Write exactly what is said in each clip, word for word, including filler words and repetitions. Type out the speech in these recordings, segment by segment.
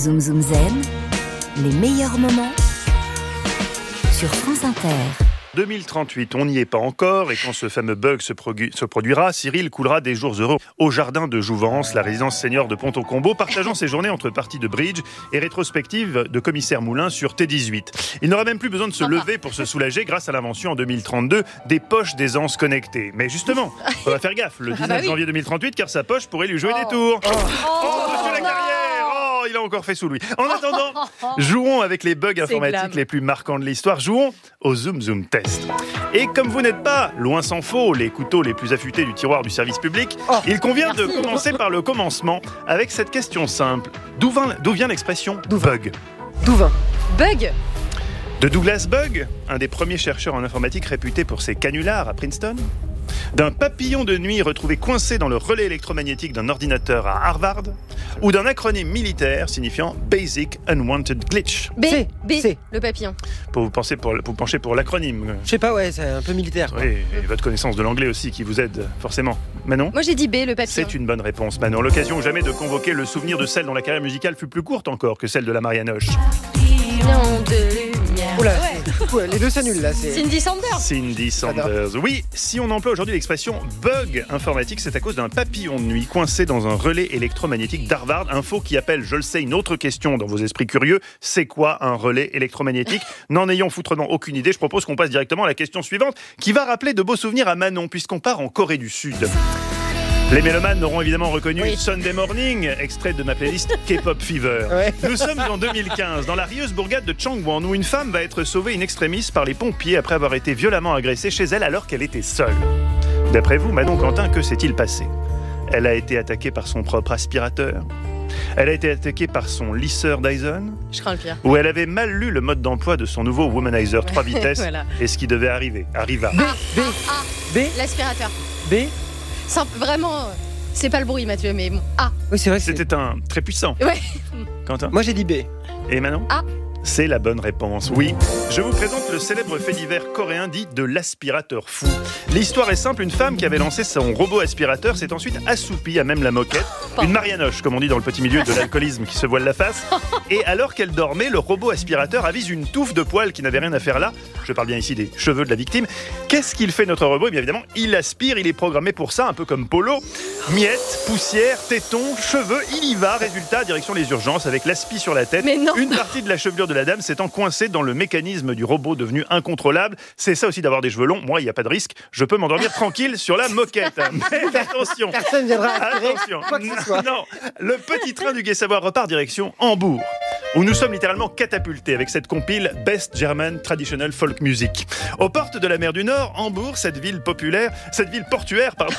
Zoom Zoom Zen, les meilleurs moments sur France Inter. deux mille trente-huit, on n'y est pas encore, et quand ce fameux bug se, progu- se produira, Cyril coulera des jours heureux au jardin de Jouvence, la résidence senior de Pont-au-Combo, partageant ses journées entre parties de bridge et rétrospectives de commissaire Moulin sur T dix-huit. Il n'aura même plus besoin de se lever pour se soulager grâce à l'invention en deux mille trente-deux des poches d'aisance connectées. Mais justement, on va faire gaffe, le dix-neuf janvier deux mille trente-huit, car sa poche pourrait lui jouer des tours. Oh, oh monsieur la carrière! Il a encore fait sous lui. En attendant, jouons avec les bugs informatiques les plus marquants de l'histoire. Jouons au Zoom Zoom Test. Et comme vous n'êtes pas, loin s'en faut, les couteaux les plus affûtés du tiroir du service public, oh, il convient merci. de commencer par le commencement avec cette question simple. D'où vient, d'où vient l'expression d'où bug D'où vient Bug De Douglas Bug, un des premiers chercheurs en informatique réputé pour ses canulars à Princeton. D'un papillon de nuit retrouvé coincé dans le relais électromagnétique d'un ordinateur à Harvard, ou d'un acronyme militaire signifiant Basic Unwanted Glitch. B, C, B, C. Le papillon. Pour vous, penser pour, pour vous pencher pour l'acronyme. Je sais pas, ouais, c'est un peu militaire. Quoi. Oui, et votre connaissance de l'anglais aussi qui vous aide forcément. Manon ? Moi j'ai dit B, le papillon. C'est une bonne réponse, Manon. L'occasion jamais de convoquer le souvenir de celle dont la carrière musicale fut plus courte encore que celle de la Marianoche. Non, de lumière. Oula, ouais, les deux s'annulent là. C'est... Cindy Sanders. Cindy Sanders. Oui, si on emploie aujourd'hui l'expression bug informatique, c'est à cause d'un papillon de nuit coincé dans un relais électromagnétique d'Harvard. Info qui appelle, je le sais, une autre question dans vos esprits curieux. C'est quoi un relais électromagnétique ? N'en ayant foutrement aucune idée, je propose qu'on passe directement à la question suivante qui va rappeler de beaux souvenirs à Manon puisqu'on part en Corée du Sud. Les mélomanes auront évidemment reconnu oui. Sunday Morning, extrait de ma playlist K-Pop Fever. Ouais. Nous sommes en deux mille quinze, dans la rieuse bourgade de Changwon, où une femme va être sauvée in extremis par les pompiers après avoir été violemment agressée chez elle alors qu'elle était seule. D'après vous, Manon Quentin, que s'est-il passé ? Elle a été attaquée par son propre aspirateur ? Elle a été attaquée par son lisseur Dyson ? Je crains le pire. Ou elle avait mal lu le mode d'emploi de son nouveau Womanizer trois vitesses voilà. Et ce qui devait arriver arriva. B, B, A, B, l'aspirateur. B. Simple, vraiment, c'est pas le bruit Mathieu, mais bon. A. Oui, c'est vrai que c'était c'est... un très puissant. Ouais. Quentin ? Moi j'ai dit B. Et Manon ? A. C'est la bonne réponse, oui. Je vous présente le célèbre fait divers coréen dit de l'aspirateur fou. L'histoire est simple, une femme qui avait lancé son robot aspirateur s'est ensuite assoupie à même la moquette. Une marianoche, comme on dit dans le petit milieu de l'alcoolisme qui se voile la face. Et alors qu'elle dormait, le robot aspirateur avise une touffe de poils qui n'avait rien à faire là. Je parle bien ici des cheveux de la victime. Qu'est-ce qu'il fait notre robot ? Eh bien évidemment, il aspire, il est programmé pour ça, un peu comme Polo. Miettes, poussière, tétons, cheveux, il y va. Résultat, direction les urgences avec l'aspi sur la tête. Mais non. Une partie de la chevelure de la dame s'étant coincée dans le mécanisme du robot devenu incontrôlable. C'est ça aussi d'avoir des cheveux longs. Moi, il n'y a pas de risque. Je peux m'endormir tranquille sur la moquette. Mais attention. Personne viendra aspirer Attention. quoi que ce soit. Non, le petit train du Gai Savoir repart direction Hambourg, où nous sommes littéralement catapultés avec cette compile Best German Traditional Folk Music. Aux portes de la mer du Nord, Hambourg, cette ville populaire, cette ville portuaire, pardon,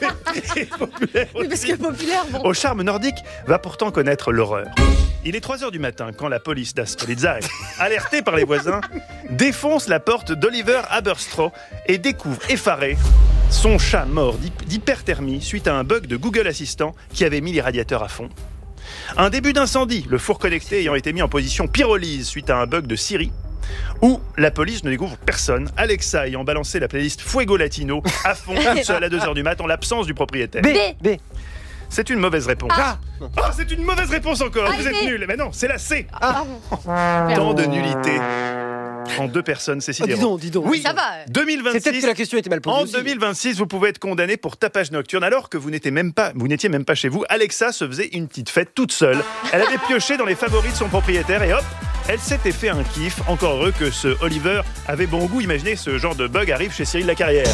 et populaire oui, parce que populaire, bon. au charme nordique, va pourtant connaître l'horreur. Il est trois heures du matin quand la police d'Aspolizei, alertée par les voisins, défonce la porte d'Oliver Haberstroh et découvre effaré son chat mort d'hyperthermie suite à un bug de Google Assistant qui avait mis les radiateurs à fond. Un début d'incendie, le four connecté ayant été mis en position pyrolyse suite à un bug de Siri. Où la police ne découvre personne, Alexa ayant balancé la playlist Fuego Latino à fond, toute seule à deux heures du mat en l'absence du propriétaire. B, B. C'est une mauvaise réponse. Ah. Oh, c'est une mauvaise réponse encore. Ah, Vous êtes mais... nuls. Mais non, c'est la C. Ah. Tant de nullité. En deux personnes, c'est sidérant. Oh, dis donc, dis donc. Oui, ça va. deux mille vingt-six. C'est peut-être que la question était mal posée. En aussi. deux mille vingt-six, vous pouvez être condamné pour tapage nocturne alors que vous n'étiez même pas, vous n'étiez même pas chez vous. Alexa se faisait une petite fête toute seule. Elle avait pioché dans les favoris de son propriétaire et hop, elle s'était fait un kiff. Encore heureux que ce Oliver avait bon goût. Imaginez ce genre de bug arrive chez Cyril Lacarrière.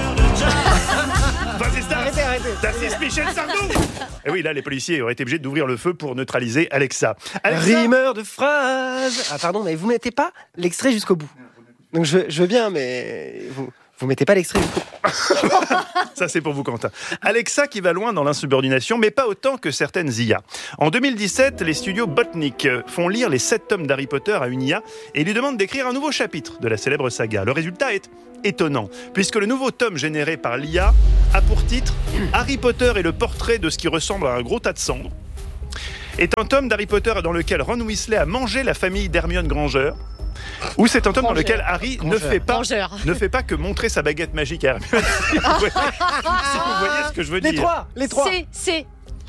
Vas-y, Stas. Arrêtez, arrêtez. T'as six Michel Sardou. Et oui, là, les policiers auraient été obligés d'ouvrir le feu pour neutraliser Alexa. Alexa. Rimeur de phrases. Ah pardon, mais vous mettez pas l'extrait jusqu'au bout. Donc je, je veux bien, mais vous vous mettez pas l'extrait jusqu'au bout. Ça, c'est pour vous, Quentin. Alexa qui va loin dans l'insubordination, mais pas autant que certaines I A. En deux mille dix-sept, les studios Botnik font lire les sept tomes d'Harry Potter à une I A et lui demandent d'écrire un nouveau chapitre de la célèbre saga. Le résultat est étonnant, puisque le nouveau tome généré par l'I A a pour titre « Harry Potter et le portrait de ce qui ressemble à un gros tas de cendres ». Est un tome d'Harry Potter dans lequel Ron Weasley a mangé la famille d'Hermione Granger. Ou c'est un tome dans lequel Harry ne fait, pas, ne fait pas que montrer sa baguette magique à Hermione. Si vous voyez, si vous voyez ce que je veux les dire. Trois, les trois. C, C.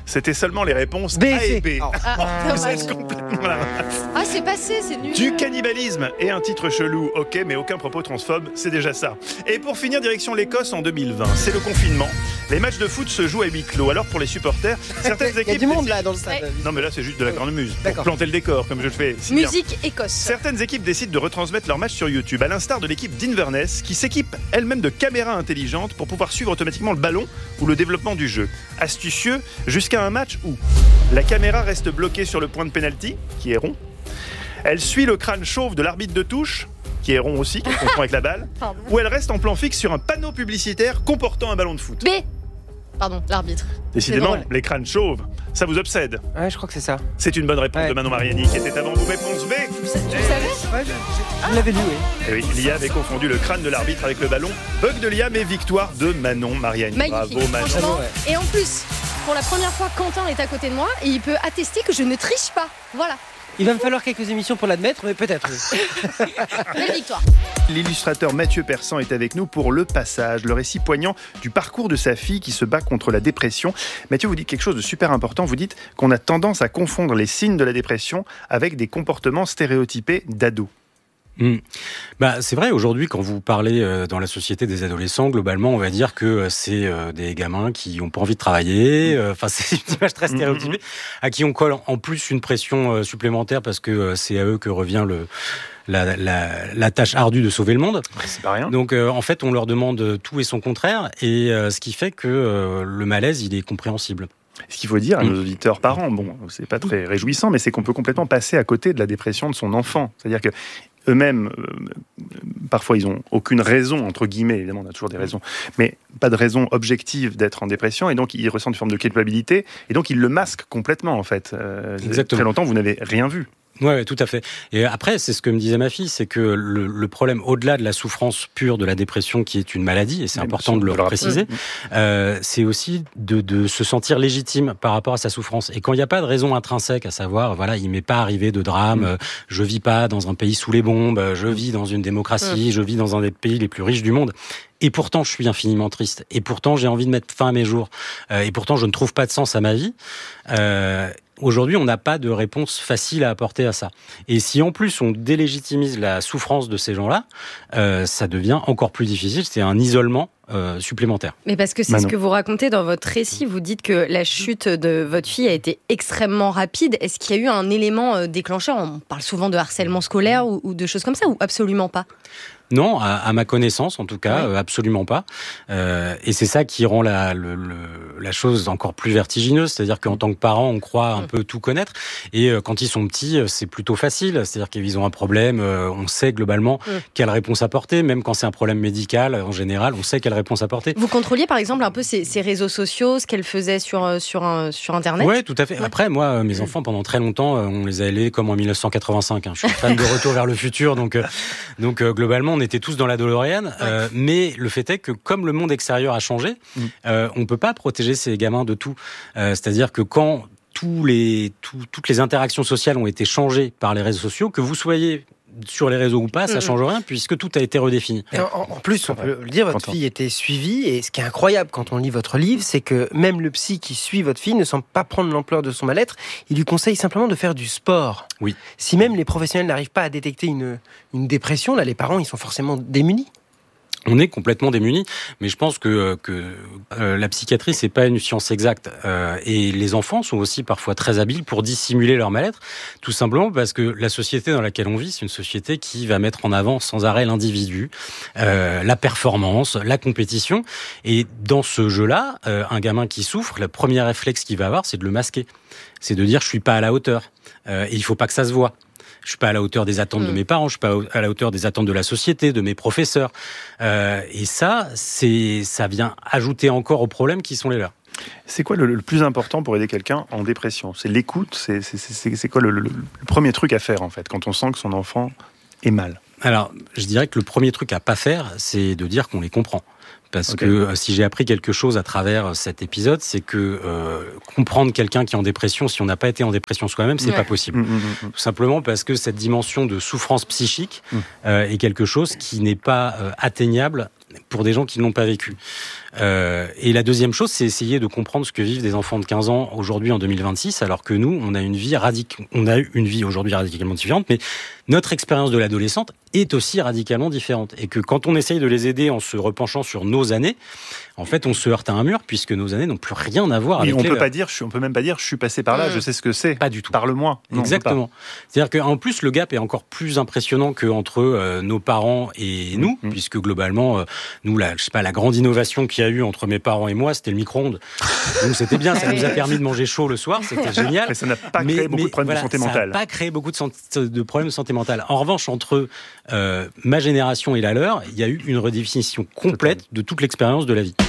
C'était seulement les réponses B, A et C. B. Oh. Ah, Vous dommage. êtes complètement la ramasse. Ah, c'est passé, c'est nul. Du cannibalisme et un titre chelou, ok, mais aucun propos transphobe, c'est déjà ça. Et pour finir, direction l'Écosse en deux mille vingt. C'est le confinement. Les matchs de foot se jouent à huis clos. Alors pour les supporters, certaines Il y a équipes... du monde là dans le stade. Ouais. Non mais là c'est juste de la cornemuse, pour D'accord. planter le décor comme je le fais si bien. Musique Écosse. Certaines équipes décident de retransmettre leur match sur YouTube, à l'instar de l'équipe d'Inverness, qui s'équipe elle-même de caméras intelligentes pour pouvoir suivre automatiquement le ballon ou le développement du jeu. Astucieux, jusqu'à un match où la caméra reste bloquée sur le point de pénalty, qui est rond. Elle suit le crâne chauve de l'arbitre de touche, qui est rond aussi, qui confond avec la balle. Pardon. Ou elle reste en plan fixe sur un panneau publicitaire comportant un ballon de foot. B. Pardon, l'arbitre. Décidément, drôle. les crânes chauves, ça vous obsède. Ouais, je crois que c'est ça. C'est une bonne réponse Ouais. de Manon Mariani, qui était avant vous. Réponse B. Tu le savais? Ouais, je, je l'avais lu, oui. Et oui, Lia avait confondu le crâne de l'arbitre avec le ballon. Bug de Lia, mais victoire de Manon Mariani. Magnifique, Bravo Manon. franchement. Ouais. Et en plus, pour la première fois, Quentin est à côté de moi et il peut attester que je ne triche pas. Voilà, Il va me falloir quelques émissions pour l'admettre, mais peut-être. Oui. belle victoire. L'illustrateur Mathieu Persan est avec nous pour Le Passage, le récit poignant du parcours de sa fille qui se bat contre la dépression. Mathieu, vous dites quelque chose de super important. Vous dites qu'on a tendance à confondre les signes de la dépression avec des comportements stéréotypés d'ados. Mmh. Bah, c'est vrai, aujourd'hui, quand vous parlez euh, dans la société des adolescents, globalement, on va dire que euh, c'est euh, des gamins qui n'ont pas envie de travailler. Enfin, euh, c'est une image très stéréotypée, à qui on colle en plus une pression euh, supplémentaire parce que euh, c'est à eux que revient le... La, la, la tâche ardue de sauver le monde. C'est pas rien. Donc euh, en fait on leur demande tout et son contraire, et euh, ce qui fait que euh, le malaise il est compréhensible. Ce qu'il faut dire à nos auditeurs parents, bon, c'est pas très réjouissant, mais c'est qu'on peut complètement passer à côté de la dépression de son enfant. C'est-à-dire que eux-mêmes, euh, parfois ils ont aucune raison, entre guillemets, évidemment on a toujours des raisons, mais pas de raison objective d'être en dépression, et donc ils ressentent une forme de culpabilité, et donc ils le masquent complètement en fait. Euh, Exactement. Très longtemps vous n'avez rien vu. Ouais, ouais, tout à fait. Et après, c'est ce que me disait ma fille, c'est que le, le problème, au-delà de la souffrance pure de la dépression, qui est une maladie, et c'est Oui, important bien sûr, de le de le rappeler. préciser, euh, c'est aussi de, de se sentir légitime par rapport à sa souffrance. Et quand il n'y a pas de raison intrinsèque, à savoir, voilà, il m'est pas arrivé de drame, Mm. euh, je vis pas dans un pays sous les bombes, euh, je vis dans une démocratie, Mm. je vis dans un des pays les plus riches du monde. Et pourtant, je suis infiniment triste. Et pourtant, j'ai envie de mettre fin à mes jours. Euh, et pourtant, je ne trouve pas de sens à ma vie. Euh, Aujourd'hui, on n'a pas de réponse facile à apporter à ça. Et si en plus on délégitimise la souffrance de ces gens-là, euh, ça devient encore plus difficile. C'est un isolement euh, supplémentaire. Mais parce que c'est Manon. ce que vous racontez dans votre récit, vous dites que la chute de votre fille a été extrêmement rapide. Est-ce qu'il y a eu un élément euh, déclencheur? On parle souvent de harcèlement scolaire ou, ou de choses comme ça, ou absolument pas? Non, à, à ma connaissance, en tout cas, Ouais. euh, absolument pas. Euh, et c'est ça qui rend la, le, le, la chose encore plus vertigineuse. C'est-à-dire qu'en tant que parent, on croit un Mm. peu tout connaître. Et euh, quand ils sont petits, euh, c'est plutôt facile. C'est-à-dire qu'ils ont un problème, euh, on sait globalement Mm. quelle réponse apporter. Même quand c'est un problème médical, en général, on sait quelle réponse apporter. Vous contrôliez par exemple un peu ces, ces réseaux sociaux, ce qu'elle faisait sur, euh, sur, un, sur Internet? Ouais, tout à fait. Ouais. Après, moi, euh, mes enfants, pendant très longtemps, euh, on les a élevés comme en mille neuf cent quatre-vingt-cinq. Hein. Je suis fan de Retour vers le futur, donc, euh, donc euh, globalement, on était tous dans la DeLorean. Euh, mais le fait est que, comme le monde extérieur a changé, Mm. euh, on peut pas protéger ces gamins de tout. Euh, c'est-à-dire que quand tous les, tout, toutes les interactions sociales ont été changées par les réseaux sociaux, que vous soyez sur les réseaux ou pas, ça Mm. change rien, puisque tout a été redéfini. Et en, en plus, on peut le dire, votre Quentin. fille était suivie, et ce qui est incroyable quand on lit votre livre, c'est que même le psy qui suit votre fille ne semble pas prendre l'ampleur de son mal-être. Il lui conseille simplement de faire du sport. Oui. Si même les professionnels n'arrivent pas à détecter une, une dépression, là, les parents, ils sont forcément démunis. On est complètement démunis, mais je pense que, que euh, la psychiatrie, c'est pas une science exacte. Euh, et les enfants sont aussi parfois très habiles pour dissimuler leur mal-être, tout simplement parce que la société dans laquelle on vit, c'est une société qui va mettre en avant sans arrêt l'individu, euh, la performance, la compétition. Et dans ce jeu-là, euh, un gamin qui souffre, le premier réflexe qu'il va avoir, c'est de le masquer. C'est de dire « je suis pas à la hauteur euh, ». Et il faut pas que ça se voit. Je suis pas à la hauteur des attentes Mm. de mes parents, je suis pas à la hauteur des attentes de la société, de mes professeurs. Euh, et ça, c'est, ça vient ajouter encore aux problèmes qui sont les leurs. C'est quoi le, le plus important pour aider quelqu'un en dépression? C'est l'écoute? C'est, c'est, c'est, c'est quoi le, le, le premier truc à faire en fait quand on sent que son enfant est mal? Alors, je dirais que le premier truc à pas faire, c'est de dire qu'on les comprend. parce Okay. que euh, si j'ai appris quelque chose à travers cet épisode, c'est que euh, comprendre quelqu'un qui est en dépression, si on n'a pas été en dépression soi-même, c'est Ouais. pas possible. Mmh, mmh, mmh. Tout simplement parce que cette dimension de souffrance psychique Mmh. euh, est quelque chose qui n'est pas euh, atteignable pour des gens qui ne l'ont pas vécu. Euh, et la deuxième chose, c'est essayer de comprendre ce que vivent des enfants de quinze ans aujourd'hui en deux mille vingt-six, alors que nous, on a une vie radic... on a eu une vie aujourd'hui radicalement différente, mais notre expérience de l'adolescente est aussi radicalement différente. Et que quand on essaye de les aider en se repenchant sur nos années, en fait, on se heurte à un mur puisque nos années n'ont plus rien à voir Oui, avec on les peut leurs. pas dire, je suis- on peut même pas dire, je suis passé par là, Mmh. je sais ce que c'est. Pas du tout. Parle-moi. Non, on peut Exactement. C'est-à-dire qu'en plus, le gap est encore plus impressionnant qu'entre euh, nos parents et nous, Mhm. puisque globalement, euh, nous, la, je sais pas, la grande innovation qu'il y a eu entre mes parents et moi, c'était le micro-ondes. Donc c'était bien, ça nous a permis de manger chaud le soir, c'était pas. génial. Mais ça n'a pas créé beaucoup de problèmes voilà, de santé ça mentale. n'a pas créé beaucoup de, santé- de problèmes de santé mentale. En revanche, entre euh, ma génération et la leur, il y a eu une redéfinition complète de toute l'expérience de la vie.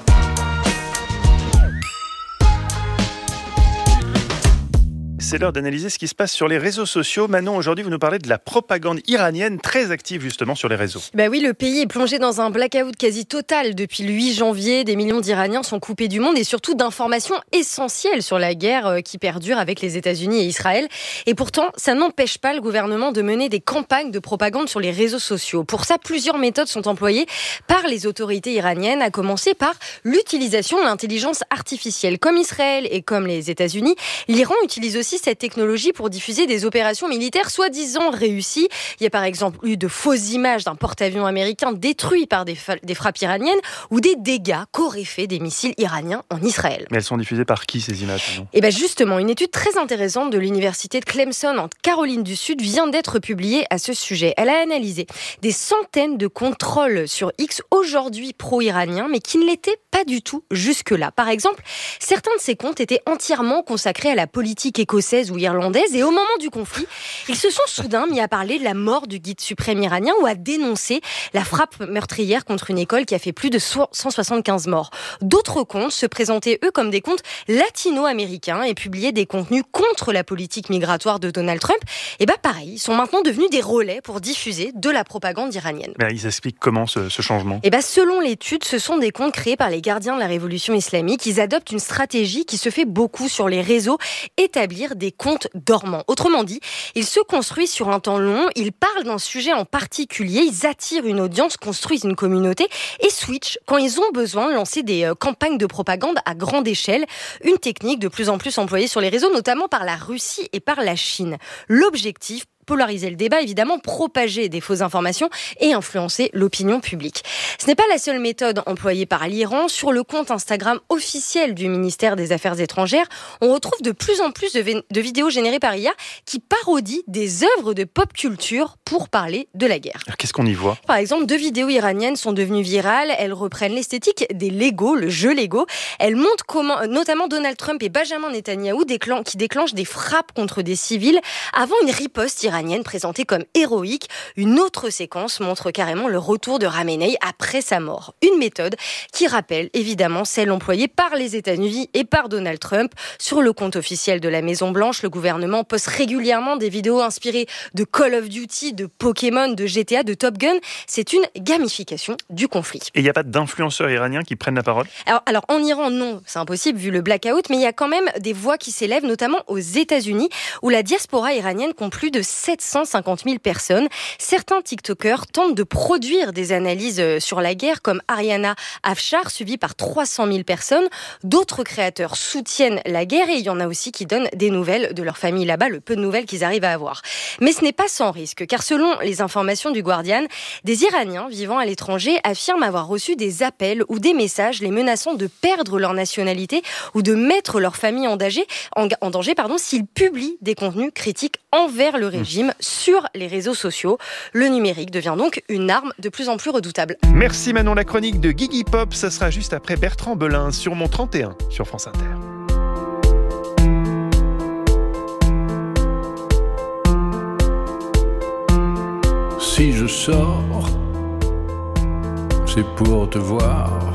C'est l'heure d'analyser ce qui se passe sur les réseaux sociaux. Manon, aujourd'hui, vous nous parlez de la propagande iranienne très active justement sur les réseaux. Bah oui, le pays est plongé dans un blackout quasi total depuis le huit janvier. Des millions d'Iraniens sont coupés du monde et surtout d'informations essentielles sur la guerre qui perdure avec les États-Unis et Israël. Et pourtant, ça n'empêche pas le gouvernement de mener des campagnes de propagande sur les réseaux sociaux. Pour ça, plusieurs méthodes sont employées par les autorités iraniennes, à commencer par l'utilisation de l'intelligence artificielle. Comme Israël et comme les États-Unis, l'Iran utilise aussi cette technologie pour diffuser des opérations militaires soi-disant réussies. Il y a par exemple eu de fausses images d'un porte-avions américain détruit par des, fa- des frappes iraniennes ou des dégâts qu'auraient fait des missiles iraniens en Israël. Mais elles sont diffusées par qui ces images, Manon ? Et bien justement, une étude très intéressante de l'université de Clemson en Caroline du Sud vient d'être publiée à ce sujet. Elle a analysé des centaines de contrôles sur X aujourd'hui pro-iraniens, mais qui ne l'étaient pas du tout jusque-là. Par exemple, certains de ces comptes étaient entièrement consacrés à la politique écossaise ou irlandaise, et au moment du conflit, ils se sont soudain mis à parler de la mort du guide suprême iranien ou à dénoncer la frappe meurtrière contre une école qui a fait plus de cent soixante-quinze morts. D'autres comptes se présentaient, eux, comme des comptes latino-américains et publiaient des contenus contre la politique migratoire de Donald Trump. Et bah pareil, ils sont maintenant devenus des relais pour diffuser de la propagande iranienne. Mais ils expliquent comment ce, ce changement ? Et bah selon l'étude, ce sont des comptes créés par les gardiens de la révolution islamique. Ils adoptent une stratégie qui se fait beaucoup sur les réseaux, établir des comptes dormants. Autrement dit, ils se construisent sur un temps long, ils parlent d'un sujet en particulier, ils attirent une audience, construisent une communauté et switchent quand ils ont besoin de lancer des euh, campagnes de propagande à grande échelle. Une technique de plus en plus employée sur les réseaux, notamment par la Russie et par la Chine. L'objectif, polariser le débat, évidemment, propager des fausses informations et influencer l'opinion publique. Ce n'est pas la seule méthode employée par l'Iran. Sur le compte Instagram officiel du ministère des Affaires étrangères, on retrouve de plus en plus de, v- de vidéos générées par I A qui parodient des œuvres de pop culture pour parler de la guerre. Alors, qu'est-ce qu'on y voit ? Par exemple, deux vidéos iraniennes sont devenues virales. Elles reprennent l'esthétique des Lego, le jeu Lego. Elles montrent comment, notamment Donald Trump et Benjamin Netanyahou, déclen- qui déclenchent des frappes contre des civils avant une riposte iranienne présentée comme héroïque. Une autre séquence montre carrément le retour de Khamenei après sa mort. Une méthode qui rappelle évidemment celle employée par les États-Unis et par Donald Trump. Sur le compte officiel de la Maison-Blanche, le gouvernement poste régulièrement des vidéos inspirées de Call of Duty, de Pokémon, de G T A, de Top Gun. C'est une gamification du conflit. Et il n'y a pas d'influenceurs iraniens qui prennent la parole ? Alors, alors en Iran, non, c'est impossible vu le blackout, mais il y a quand même des voix qui s'élèvent, notamment aux États-Unis, où la diaspora iranienne compte plus de sept cent cinquante mille personnes. Certains TikTokers tentent de produire des analyses sur la guerre, comme Ariana Afshar, suivie par trois cent mille personnes. D'autres créateurs soutiennent la guerre et il y en a aussi qui donnent des nouvelles de leur famille là-bas, le peu de nouvelles qu'ils arrivent à avoir. Mais ce n'est pas sans risque, car selon les informations du Guardian, des Iraniens vivant à l'étranger affirment avoir reçu des appels ou des messages les menaçant de perdre leur nationalité ou de mettre leur famille en danger, en, en danger pardon, s'ils publient des contenus critiques envers le régime sur les réseaux sociaux. Le numérique devient donc une arme de plus en plus redoutable. Merci Manon, la chronique de Guigui Pop, ça sera juste après Bertrand Belin sur Mon trente et un sur France Inter. Si je sors, c'est pour te voir